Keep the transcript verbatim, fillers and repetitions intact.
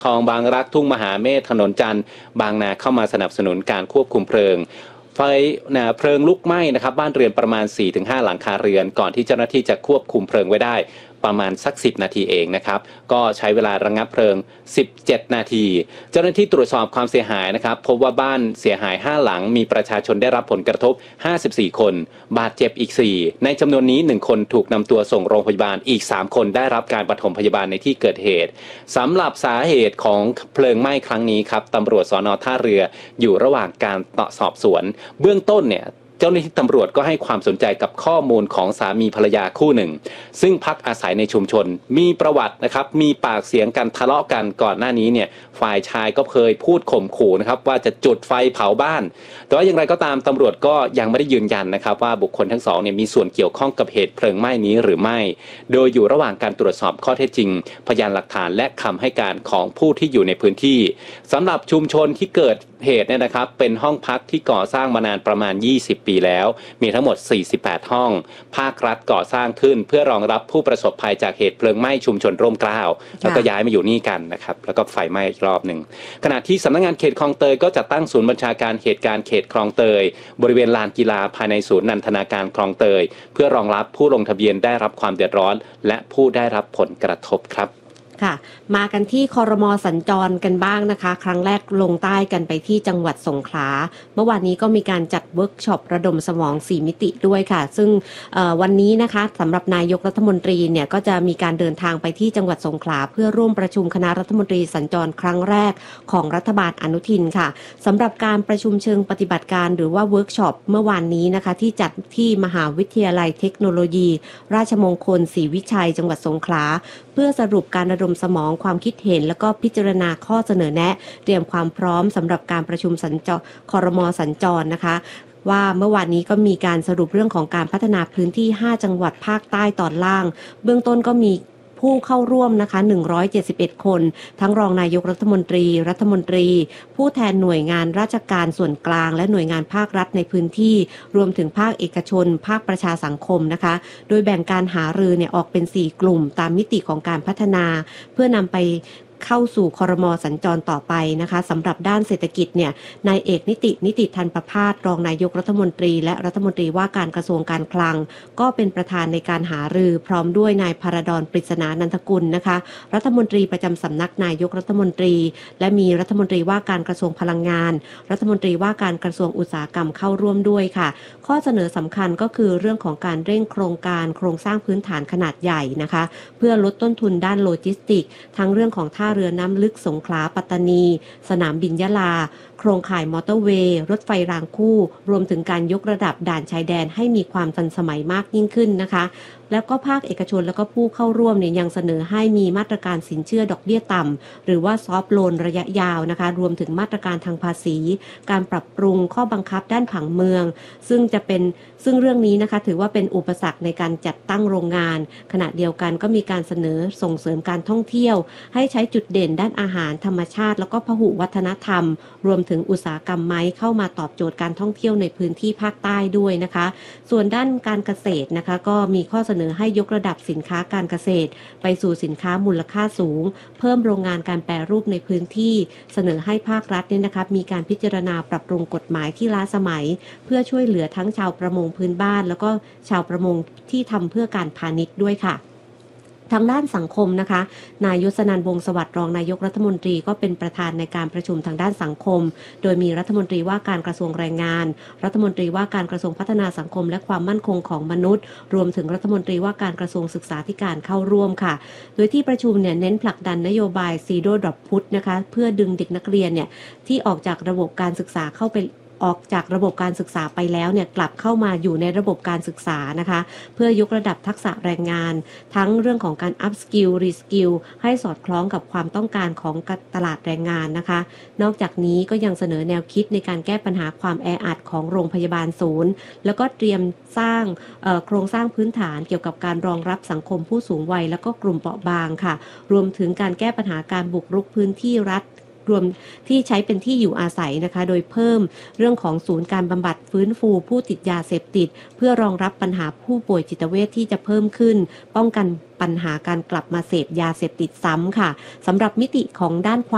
คลองบางรักทุ่งมหาเมธถนนจันทร์บางนาเข้ามาสนับสนุนการควบคุมเพลิงไฟนะเพลิงลุกไหม้นะครับบ้านเรือนประมาณ สี่ถึงห้า หลังคาเรือนก่อนที่เจ้าหน้าที่จะควบคุมเพลิงไว้ได้ประมาณสักสิบนาทีเองนะครับก็ใช้เวลาระงับเพลิงสิบเจ็ดนาทีเจ้าหน้าที่ตรวจสอบความเสียหายนะครับพบว่าบ้านเสียหายห้าหลังมีประชาชนได้รับผลกระทบห้าสิบสี่คนบาดเจ็บอีกสี่ในจำนวนนี้หนึ่งคนถูกนำตัวส่งโรงพยาบาลอีกสามคนได้รับการปฐมพยาบาลในที่เกิดเหตุสำหรับสาเหตุของเพลิงไหม้ครั้งนี้ครับตำรวจสน.ท่าเรืออยู่ระหว่างการสอบสวนเบื้องต้นเนี่ยเจ้าหน้าที่ตำรวจก็ให้ความสนใจกับข้อมูลของสามีภรรยาคู่หนึ่งซึ่งพักอาศัยในชุมชนมีประวัตินะครับมีปากเสียงกันทะเลาะกันก่อนหน้านี้เนี่ยฝ่ายชายก็เคยพูดข่มขู่นะครับว่าจะจุดไฟเผาบ้านแต่ว่าอย่างไรก็ตามตำรวจก็ยังไม่ได้ยืนยันนะครับว่าบุคคลทั้งสองเนี่ยมีส่วนเกี่ยวข้องกับเหตุเพลิงไหม้นี้หรือไม่โดยอยู่ระหว่างการตรวจสอบข้อเท็จจริงพยานหลักฐานและคำให้การของผู้ที่อยู่ในพื้นที่สำหรับชุมชนที่เกิดเหตุเนี่ยนะครับเป็นห้องพักที่ก่อสร้างมานานประมาณยี่สิบปีแล้วมีทั้งหมดสี่สิบแปดห้องภาครัฐก่อสร้างขึ้นเพื่อรองรับผู้ประสบภัยจากเหตุเพลิงไหม้ชุมชนร่มเกล้าแล้วก็ย้ายมาอยู่นี่กันนะครับแล้วก็ไฟไหม้อีกรอบหนึ่งขณะที่สำนักงานเขตคลองเตยก็จะตั้งศูนย์บัญชาการเหตุการณ์เขตคลองเตยบริเวณลานกีฬาภายในศูนย์นันทนาการคลองเตยเพื่อรองรับผู้ลงทะเบียนได้รับความเดือดร้อนและผู้ได้รับผลกระทบครับค่ะมากันที่ครม.สัญจรกันบ้างนะคะครั้งแรกลงใต้กันไปที่จังหวัดสงขลาเมื่อวานนี้ก็มีการจัดเวิร์กช็อประดมสมองสี่มิติด้วยค่ะซึ่งวันนี้นะคะสำหรับนายกรัฐมนตรีเนี่ยก็จะมีการเดินทางไปที่จังหวัดสงขลาเพื่อร่วมประชุมคณะรัฐมนตรีสัญจรครั้งแรกของรัฐบาลอนุทินค่ะสำหรับการประชุมเชิงปฏิบัติการหรือว่าเวิร์กช็อปเมื่อวานนี้นะคะที่จัดที่มหาวิทยาลัยเทคโนโลยีราชมงคลศรีวิชัยจังหวัดสงขลาเพื่อสรุปการระดมสมองความคิดเห็นแล้วก็พิจารณาข้อเสนอแนะเตรียมความพร้อมสำหรับการประชุมสัญจรครม.สัญจรนะคะว่าเมื่อวานนี้ก็มีการสรุปเรื่องของการพัฒนาพื้นที่ห้าจังหวัดภาคใต้ตอนล่างเบื้องต้นก็มีผู้เข้าร่วมนะคะหนึ่งร้อยเจ็ดสิบเอ็ดคนทั้งรองนายกรัฐมนตรีรัฐมนตรีผู้แทนหน่วยงานราชการส่วนกลางและหน่วยงานภาครัฐในพื้นที่รวมถึงภาคเอกชนภาคประชาสังคมนะคะโดยแบ่งการหารือเนี่ยออกเป็นสี่กลุ่มตามมิติของการพัฒนาเพื่อนำไปเข้าสู่ครม.สัญจรต่อไปนะคะสำหรับด้านเศรษฐกิจเนี่ยนายเอกนิตินิติธันประภาสรองนายกรัฐมนตรีและรัฐมนตรีว่าการกระทรวงการคลังก็เป็นประธานในการหารือพร้อมด้วยนายพระดอนปริศนานันทกุลนะคะรัฐมนตรีประจำสำนักนายกรัฐมนตรีและมีรัฐมนตรีว่าการกระทรวงพลังงานรัฐมนตรีว่าการกระทรวงอุตสาหกรรมเข้าร่วมด้วยค่ะข้อเสนอสำคัญก็คือเรื่องของการเร่งโครงการโครงสร้างพื้นฐานขนาดใหญ่นะคะเพื่อลดต้นทุนด้านโลจิสติกทั้งเรื่องของท่าเรือน้ำลึกสงขลาปัตตานีสนามบินยะลาโครงข่ายมอเตอร์เวย์รถไฟรางคู่รวมถึงการยกระดับด่านชายแดนให้มีความทันสมัยมากยิ่งขึ้นนะคะแล้วก็ภาคเอกชนแล้วก็ผู้เข้าร่วมเนี่ยยังเสนอให้มีมาตรการสินเชื่อดอกเบี้ยต่ำหรือว่าซอฟท์โลนระยะยาวนะคะรวมถึงมาตรการทางภาษีการปรับปรุงข้อบังคับด้านผังเมืองซึ่งจะเป็นซึ่งเรื่องนี้นะคะถือว่าเป็นอุปสรรคในการจัดตั้งโรงงานขณะเดียวกันก็มีการเสนอส่งเสริมการท่องเที่ยวให้ใช้จุดเด่นด้านอาหารธรรมชาติแล้วก็พหุวัฒนธรรมรวมถึงอุตสาหกรรมไม้เข้ามาตอบโจทย์การท่องเที่ยวในพื้นที่ภาคใต้ด้วยนะคะส่วนด้านการเกษตรนะคะก็มีข้อเสนอให้ยกระดับสินค้าการเกษตรไปสู่สินค้ามูลค่าสูงเพิ่มโรงงานการแปรรูปในพื้นที่เสนอให้ภาครัฐเนี่ยนะคะมีการพิจารณาปรับปรุงกฎหมายที่ล้าสมัยเพื่อช่วยเหลือทั้งชาวประมงพื้นบ้านแล้วก็ชาวประมงที่ทำเพื่อการพาณิชย์ด้วยค่ะทางด้านสังคมนะคะนายยศนันท์วงศ์สวัสดิ์รองนายกรัฐมนตรีก็เป็นประธานในการประชุมทางด้านสังคมโดยมีรัฐมนตรีว่าการกระทรวงแรงงานรัฐมนตรีว่าการกระทรวงพัฒนาสังคมและความมั่นคงของมนุษย์รวมถึงรัฐมนตรีว่าการกระทรวงศึกษาธิการเข้าร่วมค่ะโดยที่ประชุมเนี่ยเน้นผลักดันนโยบาย Zero Drop Put นะคะเพื่อดึงเด็กนักเรียนเนี่ยที่ออกจากระบบการศึกษาเข้าไปออกจากระบบการศึกษาไปแล้วเนี่ยกลับเข้ามาอยู่ในระบบการศึกษานะคะเพื่อยกระดับทักษะแรงงานทั้งเรื่องของการ up skill re skill ให้สอดคล้องกับความต้องการของตลาดแรงงานนะคะนอกจากนี้ก็ยังเสนอแนวคิดในการแก้ปัญหาความแออัดของโรงพยาบาลศูนย์แล้วก็เตรียมสร้างโครงสร้างพื้นฐานเกี่ยวกับการรองรับสังคมผู้สูงวัยแล้วก็กลุ่มเปราะบางค่ะรวมถึงการแก้ปัญหาการบุกรุกพื้นที่รัฐ รวมที่ใช้เป็นที่อยู่อาศัยนะคะโดยเพิ่มเรื่องของศูนย์การบำบัดฟื้นฟูผู้ติดยาเสพติดเพื่อรองรับปัญหาผู้ป่วยจิตเวชที่จะเพิ่มขึ้นป้องกันปัญหาการกลับมาเสพยาเสพติดซ้ำค่ะสำหรับมิติของด้านความ